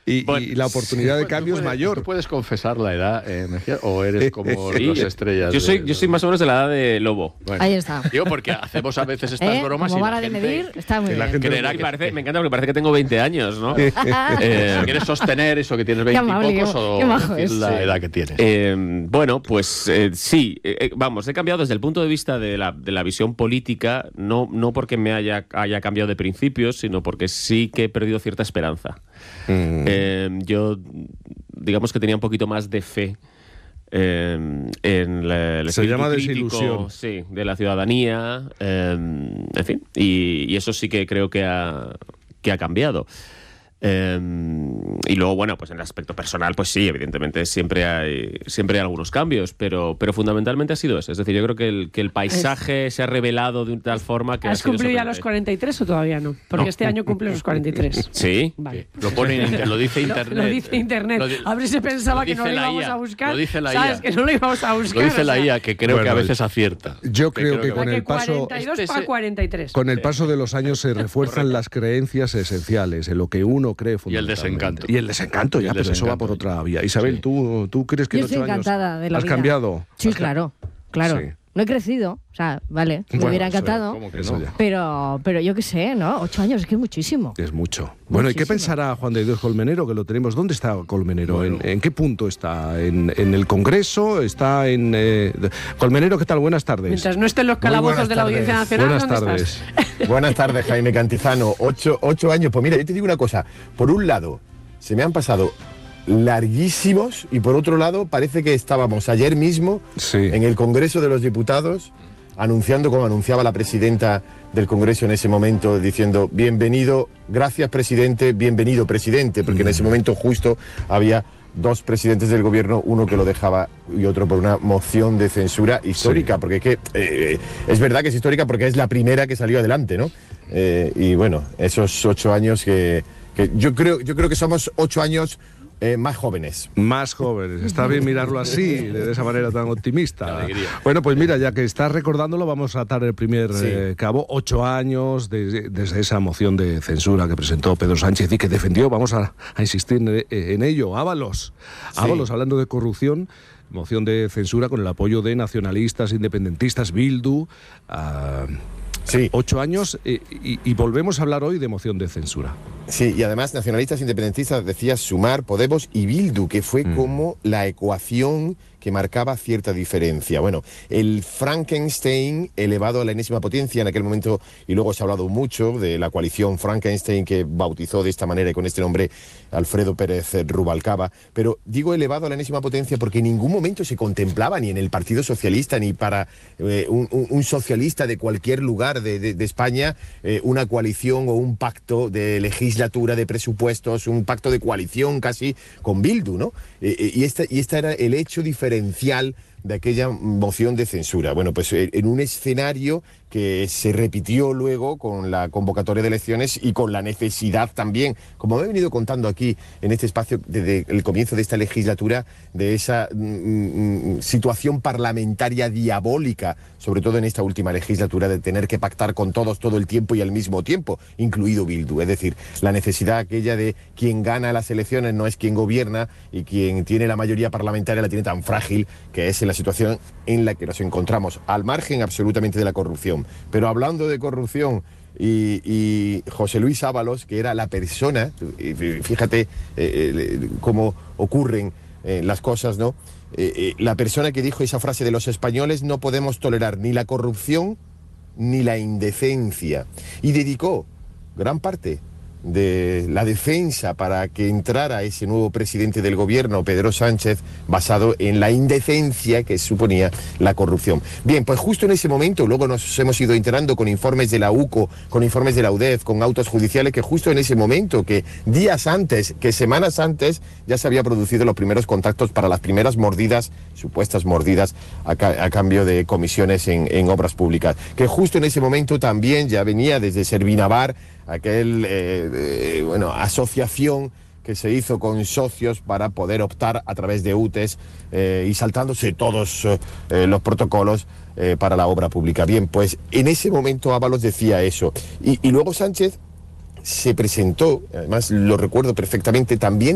y la oportunidad de cambio es mayor. ¿Tú puedes confesar la edad, Mejía, o eres como las estrellas? Yo soy más o menos de la edad de Lobo. Bueno, ahí está. Digo, porque hacemos a veces estas bromas como y vara de medir, está muy bien. Creerá que parece, me encanta porque parece que tengo 20 años, ¿no? ¿Quieres sostener eso que tienes 20 y pocos o decir la edad que tienes? Bueno, pues sí. Vamos, he cambiado desde el punto de vista de la visión política, no porque me haya cambiado de principios, sino porque sí que he perdido cierta esperanza. Yo, digamos que tenía un poquito más de fe en el se llama crítico, desilusión. sí, de la ciudadanía, en fin, y eso sí que creo que ha cambiado. Y luego, bueno, pues en el aspecto personal, pues sí, evidentemente siempre hay algunos cambios, pero fundamentalmente ha sido eso. Es decir, yo creo que el paisaje se ha revelado de tal forma que... ¿Has cumplido ya los 43 o todavía no? Porque este año cumple los 43. ¿Sí? Vale. Lo dice Internet. Lo dice Internet. A ver si pensaba que no lo íbamos a buscar. Lo dice la ¿Sabes? IA. Que no lo íbamos a buscar. Lo dice la IA, que creo que a veces acierta. Yo creo que con el paso... 42 para 43. Con el paso de los años se refuerzan las creencias esenciales, en lo que uno cree fundamentalmente. Y el desencanto, ya, pero eso va por otra vía. Isabel, sí. ¿tú crees que en 8 años encantada de la has vida. cambiado? Sí, claro. Sí. No he crecido, o sea, vale, me hubiera encantado, pero yo qué sé, ¿no? 8 años es que es muchísimo. Es mucho. Bueno, ¿y qué pensará Juan de Dios Colmenero, que lo tenemos? ¿Dónde está Colmenero? Bueno. ¿En qué punto está? ¿En el Congreso? ¿Está en...? Colmenero, ¿qué tal? Buenas tardes. Mientras no estén los calabozos de la Audiencia Nacional, buenas ¿dónde tardes. estás? Buenas tardes, Jaime Cantizano. 8 años. Pues mira, yo te digo una cosa. Por un lado, se me han pasado larguísimos y por otro lado parece que estábamos ayer mismo en el Congreso de los Diputados anunciando, como anunciaba la presidenta del Congreso en ese momento, diciendo bienvenido, gracias presidente, bienvenido presidente, porque en ese momento justo había 2 presidentes del gobierno, uno que lo dejaba y otro por una moción de censura histórica, porque es que es verdad que es histórica porque es la primera que salió adelante, ¿no? Y bueno, esos 8 años que yo creo que somos 8 años más jóvenes. Más jóvenes. Está bien mirarlo así, de esa manera tan optimista. Bueno, pues mira, ya que estás recordándolo, vamos a atar el primer cabo. 8 años desde esa moción de censura que presentó Pedro Sánchez y que defendió, vamos a insistir en ello, Ábalos. Ábalos, hablando de corrupción, moción de censura con el apoyo de nacionalistas, independentistas, Bildu... 8 años y volvemos a hablar hoy de moción de censura. Sí, y además nacionalistas independentistas, decía Sumar, Podemos y Bildu, que fue como la ecuación que marcaba cierta diferencia. Bueno, el Frankenstein elevado a la enésima potencia en aquel momento, y luego se ha hablado mucho de la coalición Frankenstein que bautizó de esta manera y con este nombre Alfredo Pérez Rubalcaba, pero digo elevado a la enésima potencia porque en ningún momento se contemplaba ni en el Partido Socialista ni para un socialista de cualquier lugar de España una coalición o un pacto de legislatura, de presupuestos, un pacto de coalición casi con Bildu, ¿no? Y esta era el hecho diferencial de aquella moción de censura. Bueno, pues en un escenario que se repitió luego con la convocatoria de elecciones y con la necesidad también, como he venido contando aquí en este espacio desde el comienzo de esta legislatura, de esa situación parlamentaria diabólica, sobre todo en esta última legislatura, de tener que pactar con todos todo el tiempo y al mismo tiempo, incluido Bildu. Es decir, la necesidad aquella de quien gana las elecciones no es quien gobierna y quien tiene la mayoría parlamentaria la tiene tan frágil, que es en la situación en la que nos encontramos, al margen absolutamente de la corrupción. Pero hablando de corrupción y José Luis Ábalos, que era la persona, fíjate cómo ocurren las cosas, ¿no? La persona que dijo esa frase de los españoles no podemos tolerar ni la corrupción ni la indecencia. Y dedicó gran parte de la defensa para que entrara ese nuevo presidente del gobierno, Pedro Sánchez, basado en la indecencia que suponía la corrupción. Bien, pues justo en ese momento, luego nos hemos ido enterando con informes de la UCO, con informes de la UDEF, con autos judiciales, que justo en ese momento, que días antes, que semanas antes, ya se había producido los primeros contactos para las primeras mordidas, supuestas mordidas, a cambio de comisiones en obras públicas. Que justo en ese momento también ya venía desde Servinavar aquel, asociación que se hizo con socios para poder optar a través de UTES y saltándose todos los protocolos para la obra pública. Bien, pues en ese momento Ábalos decía eso. Y luego Sánchez se presentó, además lo recuerdo perfectamente, también